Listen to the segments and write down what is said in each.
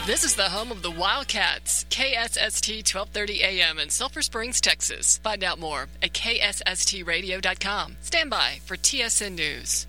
This is the home of the Wildcats, KSST 1230 AM in Sulphur Springs, Texas. Find out more at ksstradio.com. Stand by for TSN News.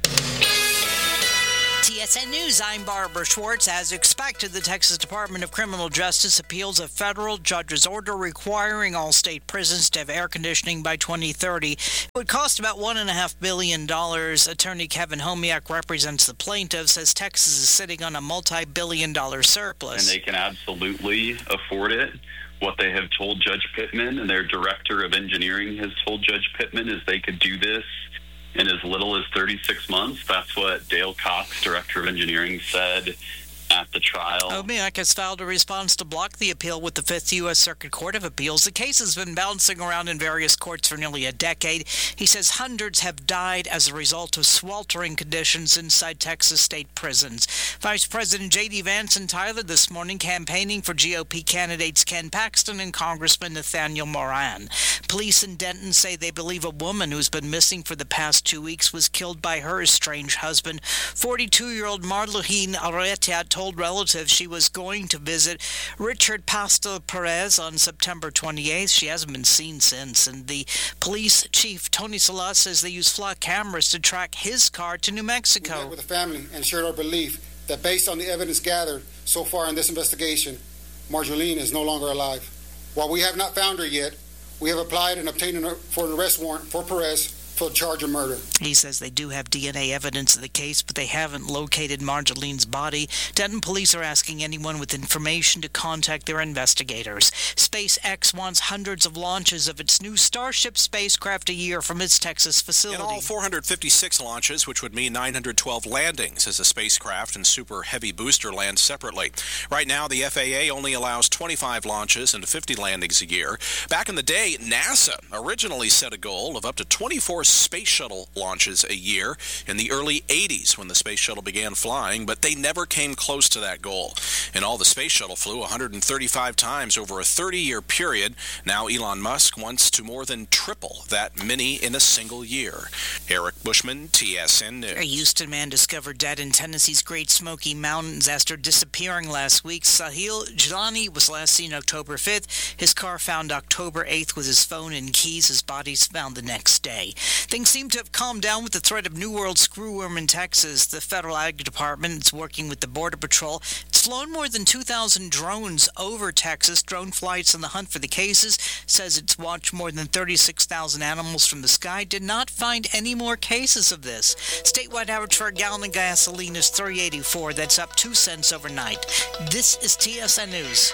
TSN News, I'm Barbara Schwartz. As expected, the Texas Department of Criminal Justice appeals a federal judge's order requiring all state prisons to have air conditioning by 2030. It would cost about $1.5 billion. Attorney Kevin Homiak represents the plaintiffs, says Texas is sitting on a multi-billion-dollar surplus. And they can absolutely afford it. What they have told Judge Pittman and their director of engineering has told Judge Pittman is they could do this in as little as 36 months. That's what Dale Cox, director of engineering, said at the trial. Homiak has filed a response to block the appeal with the 5th U.S. Circuit Court of Appeals. The case has been bouncing around in various courts for nearly a decade. He says hundreds have died as a result of sweltering conditions inside Texas state prisons. Vice President J.D. Vance in Tyler this morning campaigning for GOP candidates Ken Paxton and Congressman Nathaniel Moran. Police in Denton say they believe a woman who's been missing for the past 2 weeks was killed by her estranged husband. 42-year-old Marlene Arretia told relatives she was going to visit Richard Pastor Perez on September 28th. She hasn't been seen since, and the police chief, Tony Salas, says they use flock cameras to track his car to New Mexico. We met with the family and shared our belief that based on the evidence gathered so far in this investigation, Marjolaine is no longer alive. While we have not found her yet, we have applied and obtained for an arrest warrant for Perez for the charge of murder. He says they do have DNA evidence of the case, but they haven't located Marjolaine's body. Denton police are asking anyone with information to contact their investigators. SpaceX wants hundreds of launches of its new Starship spacecraft a year from its Texas facility. In all, 456 launches, which would mean 912 landings as the spacecraft and Super Heavy booster land separately. Right now, the FAA only allows 25 launches and 50 landings a year. Back in the day, NASA originally set a goal of up to 24 space shuttle launches a year in the early 80s when the space shuttle began flying, but they never came close to that goal. In all, the space shuttle flew 135 times over a 30-year period. Now Elon Musk wants to more than triple that many in a single year. Eric Bushman, TSN News. A Houston man discovered dead in Tennessee's Great Smoky Mountains after disappearing last week. Sahil Jilani was last seen October 5th. His car found October 8th with his phone and keys. His body's found the next day. Things seem to have calmed down with the threat of New World screwworm in Texas. The Federal Ag Department is working with the Border Patrol. It's flown more than 2,000 drones over Texas. Drone flights in the hunt for the cases. Says it's watched more than 36,000 animals from the sky. Did not find any more cases of this. Statewide average for a gallon of gasoline is $3.84. That's up 2 cents overnight. This is TSN News.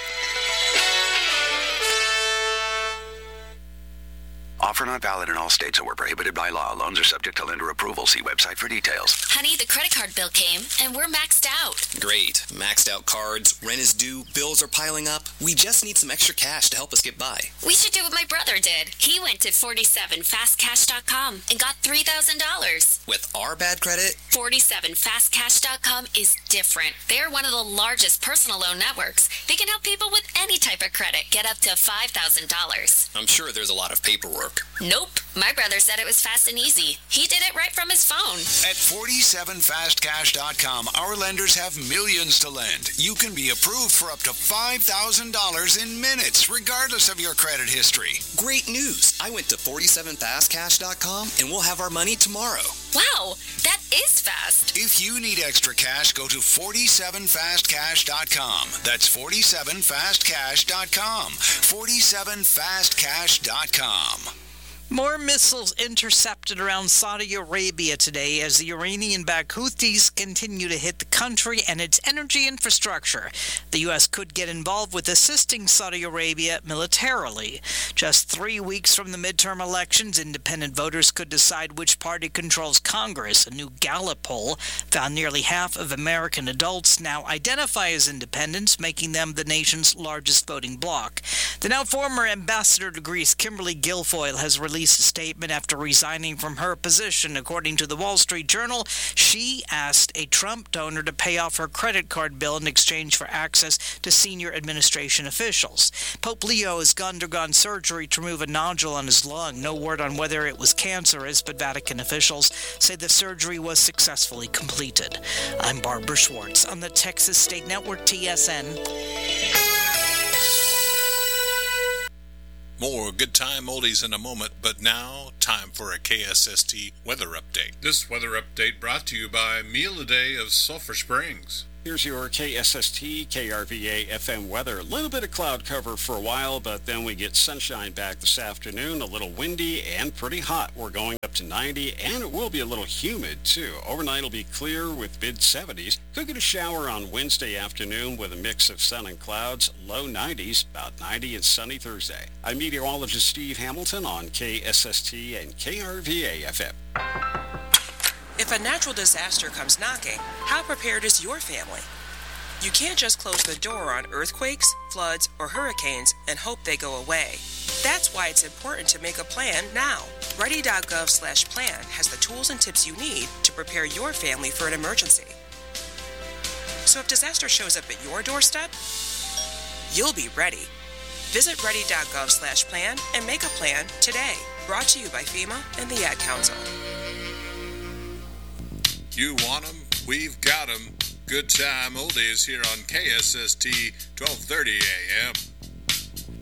Offer not valid in all states or prohibited by law. Loans are subject to lender approval. See website for details. Honey, the credit card bill came, and we're maxed out. Great. Maxed out cards, rent is due, bills are piling up. We just need some extra cash to help us get by. We should do what my brother did. He went to 47fastcash.com and got $3,000. With our bad credit? 47fastcash.com is different. They're one of the largest personal loan networks. They can help people with any type of credit get up to $5,000. I'm sure there's a lot of paperwork. Nope. My brother said it was fast and easy. He did it right from his phone. At 47fastcash.com, our lenders have millions to lend. You can be approved for up to $5,000 in minutes, regardless of your credit history. Great news. I went to 47fastcash.com and we'll have our money tomorrow. Wow, that is fast. If you need extra cash, go to 47fastcash.com. That's 47fastcash.com. 47fastcash.com. More missiles intercepted around Saudi Arabia today as the Iranian-backed Houthis continue to hit the country and its energy infrastructure. The U.S. could get involved with assisting Saudi Arabia militarily. Just 3 weeks from the midterm elections, independent voters could decide which party controls Congress. A new Gallup poll found nearly half of American adults now identify as independents, making them the nation's largest voting bloc. The now former ambassador to Greece, Kimberly Guilfoyle, has released released a statement after resigning from her position. According to the Wall Street Journal, she asked a Trump donor to pay off her credit card bill in exchange for access to senior administration officials. Pope Leo has undergone surgery to remove a nodule on his lung. No word on whether it was cancerous, but Vatican officials say the surgery was successfully completed. I'm Barbara Schwartz on the Texas State Network, TSN. More good time oldies in a moment, but now time for a KSST weather update. This weather update brought to you by Meal a Day of Sulphur Springs. Here's your KSST, KRVA FM weather. A little bit of cloud cover for a while, but then we get sunshine back this afternoon. A little windy and pretty hot. We're going up to 90, and it will be a little humid, too. Overnight will be clear with mid-70s. Could get a shower on Wednesday afternoon with a mix of sun and clouds. Low 90s, about 90 and sunny Thursday. I'm meteorologist Steve Hamilton on KSST and KRVA FM. If a natural disaster comes knocking, how prepared is your family? You can't just close the door on earthquakes, floods, or hurricanes and hope they go away. That's why it's important to make a plan now. Ready.gov/plan has the tools and tips you need to prepare your family for an emergency. So if disaster shows up at your doorstep, you'll be ready. Visit ready.gov/plan and make a plan today. Brought to you by FEMA and the Ad Council. You want 'em? We've got 'em. Good time oldies here on KSST 1230 AM.